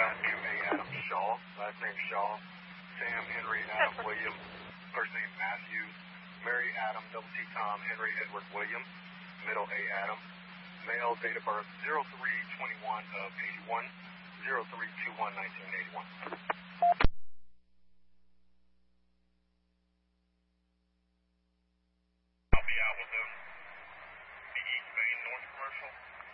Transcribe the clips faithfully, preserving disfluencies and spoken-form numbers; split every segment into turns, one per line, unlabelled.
back to A. Adam Shaw, last name Shaw, Sam Henry Adam William, first name Matthew, Mary Adam Double T Tom Henry Edward William, middle A. Adam, male, date of birth zero three twenty-one of eighty-one, zero three twenty-one nineteen eighty-one. I'll be out with them. The East Main North Commercial.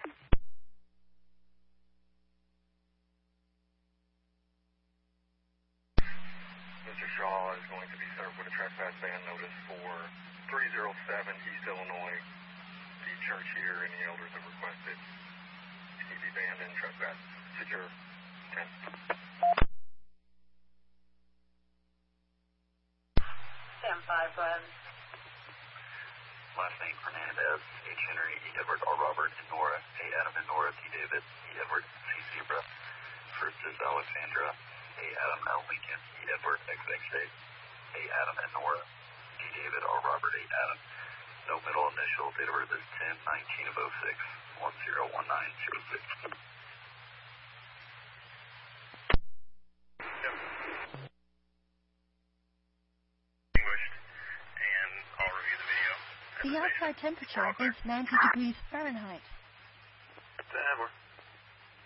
Mister Shaw is going to be served with a trespass ban notice for three oh seven East Illinois. The church here and the elders have requested he be banned and trespass. Secure ten.
Sam five, go ahead.
Last name Hernandez, H. Henry, E. Edward, R. Robert, and Nora, A. Adam and Nora, T. David, E. Edward, C. Zebra. First is Alexandra, A. Adam, L. Lincoln, E. Edward, X X eight, A. Adam and Nora, T. David, R. Robert, A. Adam. No middle initial, date of birth is ten nineteen of oh six, one zero one nine zero six.
English, and I'll review the video.
The outside temperature is ninety degrees Fahrenheit.
That we're